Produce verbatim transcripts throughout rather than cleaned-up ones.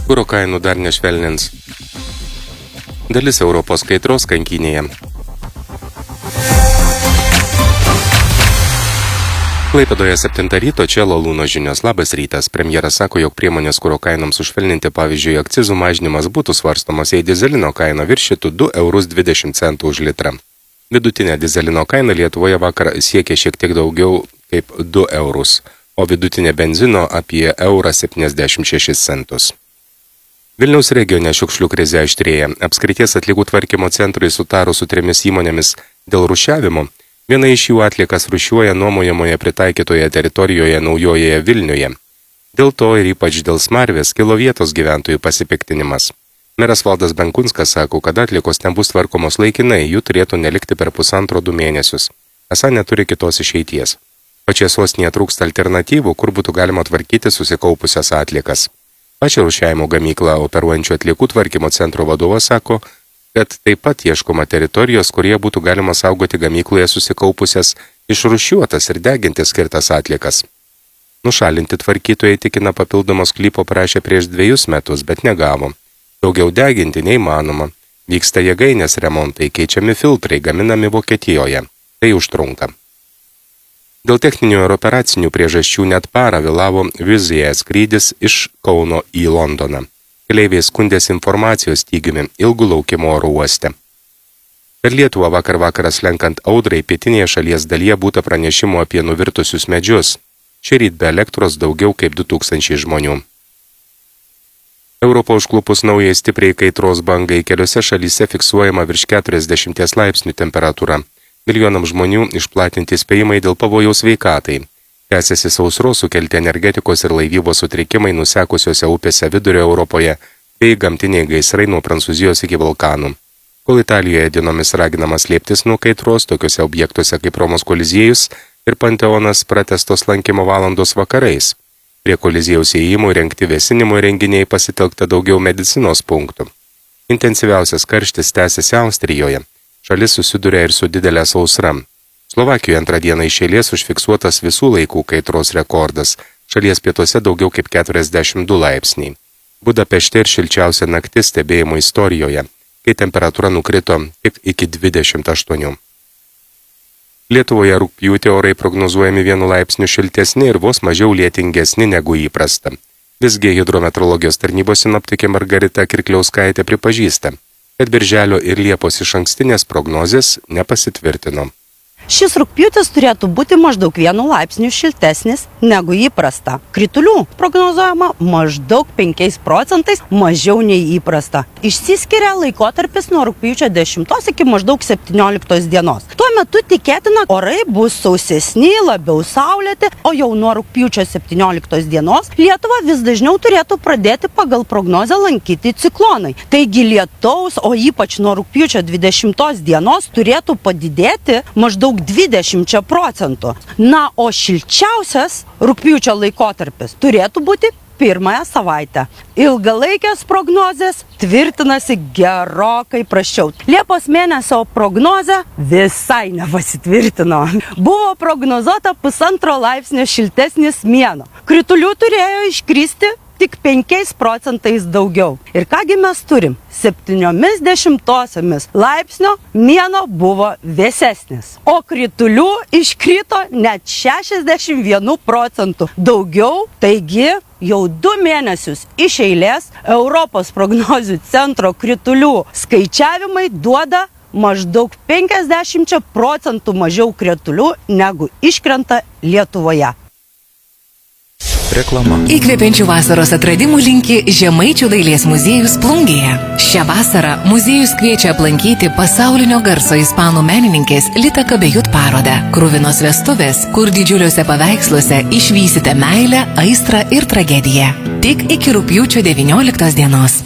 Kuro kainų dar nešvelnins. Dalis Europos kaitros kankinėje. Klaipėdoje septintą ryto, čia Lalūno žinios. Labas rytas. Premjeras sako, jog priemonės kuro kainoms užvelninti, pavyzdžiui, akcizų mažinimas būtų svarstomas, jei dizelino kaina viršytų du eurus dvidešimt centų už litrą. Vidutinė dizelino kaina Lietuvoje vakar siekė šiek tiek daugiau kaip du eurus, o vidutinė benzino apie eurą septyniasdešimt šešis centus. Vilniaus regione šiukšlių krizė aštrėja. Apskrities atliekų tvarkymo centrui sutarus su trimis įmonėmis dėl rūšiavimo, viena iš jų atliekas rūšiuoja nuomojamoje pritaikytoje teritorijoje Naujojoje Vilniuje. Dėl to ir ypač dėl smarvės kilo vietos gyventojų pasipiktinimas. Meras Valdas Benkunskas sako, kad atliekos nebus tvarkomos laikinai, jų turėtų nelikti per pusantro du mėnesius. Esą neturi kitos išeities. Pačia sostinėje trūksta alternatyvų, kur būtų galima tvarkyti susikaupusias atliekas. Pačia rūšiavimo gamyklą operuojančių atliekų tvarkymo centro vadovas sako, kad taip pat ieškoma teritorijos, kurie būtų galima saugoti gamykloje susikaupusias, išrūšiuotas ir deginti skirtas atliekas. Nušalinti tvarkytojai tikina papildomos sklypo prašė prieš dviejus metus, bet negavo. Daugiau deginti neįmanoma. Vyksta jėgainės remontai, keičiami filtrai, gaminami Vokietijoje. Tai užtrunka. Dėl techninių ir operacinių priežasčių net parą vėlavo Wizz Air skrydis iš Kauno į Londoną. Keleiviai skundėsi informacijos stygiumi ilgų laukimo oro uoste. Per Lietuvą vakar vakaras lenkant audrai pietinėje šalies dalyje būta pranešimų apie nuvirtusius medžius. Šįryt be elektros daugiau kaip du tūkstančiai žmonių. Europą užklupus naujai stipriai kaitros bangai keliose šalyse fiksuojama virš keturiasdešimties laipsnių temperatūra. Milijonams žmonių išplatinti spėjimai dėl pavojaus sveikatai. Tęsiasi sausros sukelti energetikos ir laivybos sutrikimai nusekusiose upėse vidurio Europoje bei gamtiniai gaisrai nuo Prancūzijos iki Balkanų. Kol Italijoje dienomis raginamas slėptis nuo kaitros, tokiuose objektuose kaip Romos koliziejus ir Panteonas pratęstos lankymo valandos vakarais. Prie koliziejaus įėjimų rengti vėsinimo renginiai pasitelkta daugiau medicinos punktų. Intensyviausias karštis tęsiasi Austrijoje. Šalis susiduria ir su didelė sausra. Slovakijoje antrą dieną iš eilės užfiksuotas visų laikų kaitros rekordas. Šalies pietuose daugiau kaip keturiasdešimt du laipsniai. Budapešte ir šilčiausia naktis stebėjimo istorijoje, kai temperatūra nukrito tik iki dvidešimt aštuonių. Lietuvoje rugpjūtį orai prognozuojami vienu laipsniu šiltesni ir vos mažiau lietingesni negu įprasta. Visgi hidrometeorologijos tarnybos sinoptikė Margarita Kirkliauskaitė pripažįsta, kad birželio ir liepos išankstinės prognozės nepasitvirtino. Šis rugpjūtis turėtų būti maždaug vienu laipsniu šiltesnis negu įprasta. Kritulių prognozuojama maždaug penkiais procentais mažiau nei įprasta. Išsiskiria laikotarpis nuo rugpjūčio dešimtos iki maždaug septynioliktos dienos. Tuo metu tikėtina, orai bus sausesni, labiau saulėti, o jau nuo rugpjūčio septynioliktos dienos Lietuvą vis dažniau turėtų pradėti pagal prognozę lankyti ciklonai. Taigi lietaus, o ypač nuo rugpjūčio dvidešimtos dienos turėtų padidėti maždaug dvidešimčia procentų. Na, o šilčiausias rugpjūčio laikotarpis turėtų būti pirmąją savaitę. Ilgalaikės prognozės tvirtinasi gerokai prasčiau. Liepos mėnesio prognozė visai nepasitvirtino. Buvo prognozuota pusantro laipsnio šiltesnis mėnuo. Kritulių turėjo iškristi tik penkiais procentais daugiau. Ir kągi mes turim? Septyniomis dešimtosiomis laipsnio mėnuo buvo vėsesnis. O kritulių iškrito net šešiasdešimt vienu procentu daugiau. Taigi jau du mėnesius iš eilės Europos prognozių centro kritulių skaičiavimai duoda maždaug penkiasdešimt procentų mažiau kritulių negu iškrenta Lietuvoje. Reklama. Įkvepiančių vasaros atradimų linki Žemaičių dailės muziejus Plungėje. Šią vasarą muziejus kviečia aplankyti pasaulinio garso ispanų menininkės Lita Kabejut parodą. Kruvinos vestuvės, kur didžiuliuose paveiksluose išvysite meilę, aistrą ir tragediją. Tik iki rugpjūčio devynioliktos dienos.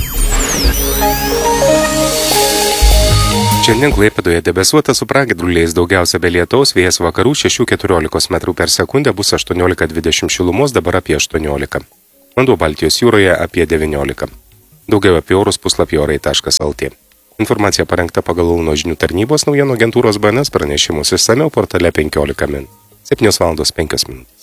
Šiandien Klaipėdoje debesuota su pragiedruliais, daugiausia be lietaus, vėjas vakarų šešių keturiolikos metrų per sekundę, bus aštuoniolika dvidešimt šilumos, dabar apie aštuoniolika. Vanduo Baltijos jūroje apie devyniolika. Daugiau apie orus puslapį orai taškas lt. Informacija parengta pagal Lalūno žinių tarnybos naujienų agentūros B N S pranešimus išsamiau portale penkiolika min. septynios valandos penkios minutės.